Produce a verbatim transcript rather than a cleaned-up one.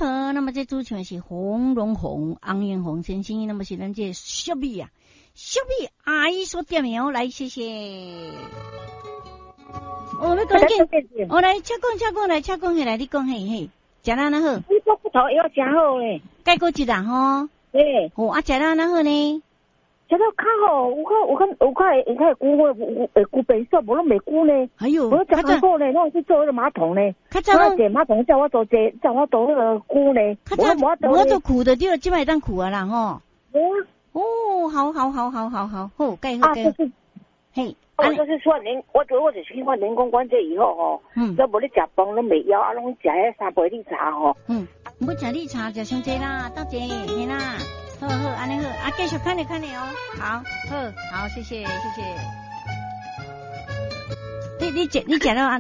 头，那么这主唱是洪荣宏、昂延红先生，那么是咱这小米啊，小米阿姨所点名，来谢谢。哦，你讲紧，我来请讲，请讲来，请讲起来，你讲嘿嘿，食啦那好。 你做骨头药真好嘞， 改过一啦吼。 对。 哦，啊食啦那好呢？ 食到较好，有较有较有较会较会久我有会久白色，无拢袂久呢。 哎呦， 我食较好呢，我去做迄个马桶呢。 较早我坐马桶叫我做坐，叫我做迄个久呢。 较早我做苦的，对，即摆当苦啊啦吼。哦，好好好好好好，好，改好改。嘿。 我就是说人，我做我就是去看人工关节以后吼，嗯，都无咧食饭，拢袂枵，啊，拢食迄三杯绿茶吼。 嗯，唔好食绿茶，食伤济啦，多济，嘿啦，好好，安尼好，啊，继续看你看你哦，好，好，好，谢谢谢谢。你你食你食了啊？